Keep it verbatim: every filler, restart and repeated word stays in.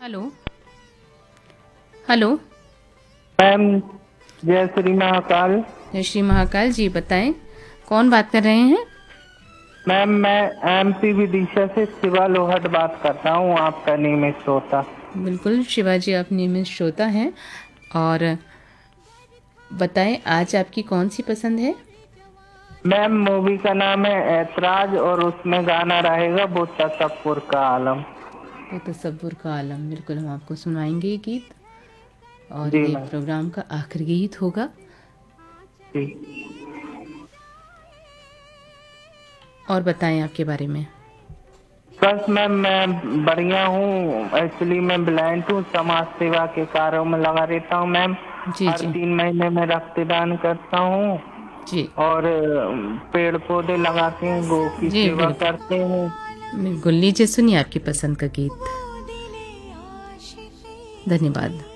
Hello. Hello. Ma'am, जय श्री महाकाल। जय श्री महाकाल जी, बताएं कौन बात कर रहे हैं? मैम, मैं एमपी विदिशा से शिवा लोहट बात करता हूँ, आपका नियमित श्रोता। बिल्कुल शिवाजी, आप नियमित श्रोता हैं। और बताएं आज आपकी कौन सी पसंद है? मैम, मूवी का नाम है ऐतराज और उसमें गाना रहेगा वो तसव्वुर का आलम। वो तसव्वुर का आलम, बिल्कुल हम आपको सुनाएंगे ये गीत। और जी ये मैम। प्रोग्राम का आखिरी गीत होगा। जी। और बताएं आपके बारे में। बस मैम, मैं बढ़िया हूँ। एक्चुअली मैं ब्लाइंड हूँ, समाज सेवा के कार्यों में लगा रहता हूँ मैम। जी हर जी तीन महीने में रक्तदान करता हूँ जी और पेड़ पौधे लगाते हैं, गौ की जी सेवा बिल्कुल करते हैं। बिल्कुल। लीजिए सुनिए आपकी पसंद का गीत। धन्यवाद।